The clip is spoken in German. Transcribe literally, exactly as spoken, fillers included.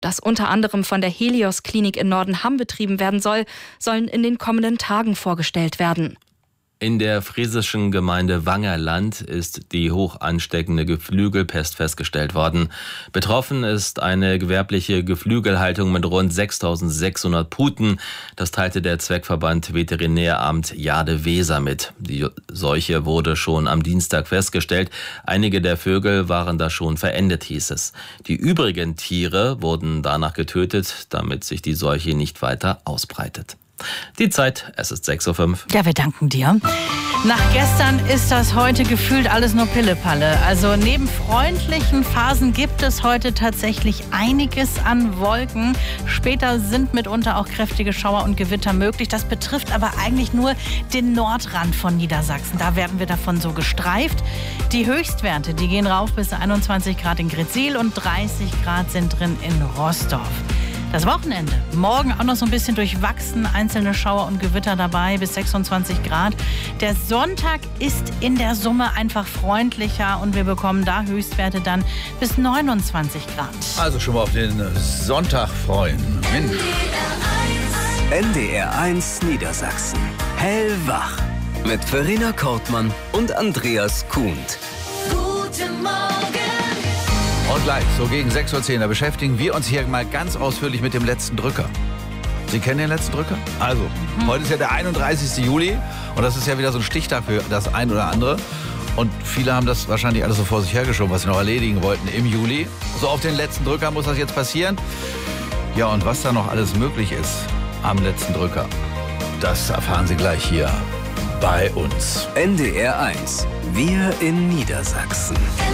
das unter anderem von der Helios-Klinik in Nordenham betrieben werden soll, sollen in den kommenden Tagen vorgestellt werden. In der friesischen Gemeinde Wangerland ist die hoch ansteckende Geflügelpest festgestellt worden. Betroffen ist eine gewerbliche Geflügelhaltung mit rund sechstausendsechshundert Puten. Das teilte der Zweckverband Veterinäramt Jade-Weser mit. Die Seuche wurde schon am Dienstag festgestellt. Einige der Vögel waren da schon verendet, hieß es. Die übrigen Tiere wurden danach getötet, damit sich die Seuche nicht weiter ausbreitet. Die Zeit, es ist sechs Uhr fünf. Ja, wir danken dir. Nach gestern ist das heute gefühlt alles nur Pillepalle. Also neben freundlichen Phasen gibt es heute tatsächlich einiges an Wolken. Später sind mitunter auch kräftige Schauer und Gewitter möglich. Das betrifft aber eigentlich nur den Nordrand von Niedersachsen. Da werden wir davon so gestreift. Die Höchstwerte, die gehen rauf bis einundzwanzig Grad in Gretzil und dreißig Grad sind drin in Roßdorf. Das Wochenende. Morgen auch noch so ein bisschen durchwachsen. Einzelne Schauer und Gewitter dabei bis sechsundzwanzig Grad. Der Sonntag ist in der Summe einfach freundlicher und wir bekommen da Höchstwerte dann bis neunundzwanzig Grad. Also schon mal auf den Sonntag freuen. Mensch. N D R eins Niedersachsen. Hellwach. Mit Verena Kortmann und Andreas Kuhnt. Guten Morgen. Und gleich, so gegen sechs Uhr zehn, da beschäftigen wir uns hier mal ganz ausführlich mit dem letzten Drücker. Sie kennen den letzten Drücker? Also, mhm. heute ist ja der einunddreißigste Juli und das ist ja wieder so ein Stichtag für das ein oder andere. Und viele haben das wahrscheinlich alles so vor sich hergeschoben, was sie noch erledigen wollten im Juli. So auf den letzten Drücker muss das jetzt passieren. Ja, und was da noch alles möglich ist am letzten Drücker, das erfahren Sie gleich hier bei uns. N D R eins. Wir in Niedersachsen.